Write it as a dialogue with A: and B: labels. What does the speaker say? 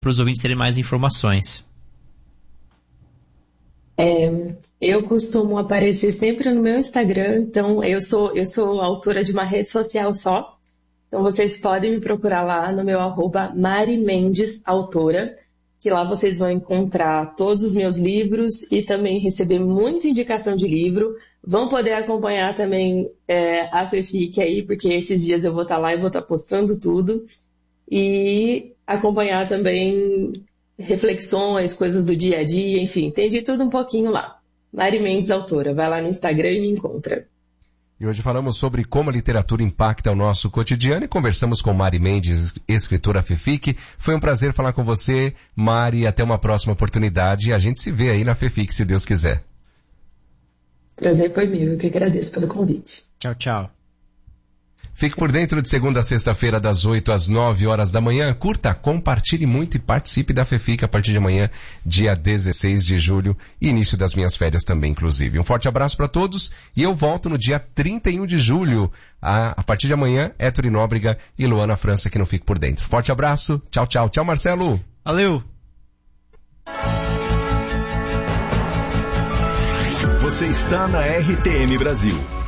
A: para os ouvintes terem mais informações.
B: Eu costumo aparecer sempre no meu Instagram, então eu sou autora de uma rede social só, então vocês podem me procurar lá no meu @MariMendesAutora, que lá vocês vão encontrar todos os meus livros e também receber muita indicação de livro. Vão poder acompanhar também a FEFIC aí, porque esses dias eu vou estar lá e vou estar postando tudo. E acompanhar também reflexões, coisas do dia a dia, enfim, tem de tudo um pouquinho lá. Mari Mendes, autora, vai lá no Instagram e me encontra.
C: E hoje falamos sobre como a literatura impacta o nosso cotidiano e conversamos com Mari Mendes, escritora FEFIC. Foi um prazer falar com você, Mari, até uma próxima oportunidade e a gente se vê aí na FEFIC, se Deus quiser.
B: Prazer foi meu, eu que agradeço pelo convite.
A: Tchau, tchau.
C: Fique por dentro de segunda a sexta-feira, das 8 às 9 horas da manhã. Curta, compartilhe muito e participe da FEFIC a partir de amanhã, dia 16 de julho, início das minhas férias também, inclusive. Um forte abraço para todos e eu volto no dia 31 de julho. A partir de amanhã, Héctor Nóbrega e Luana França que não Fique por Dentro. Forte abraço, tchau, tchau. Tchau, Marcelo.
A: Valeu.
D: Você está na RTM Brasil.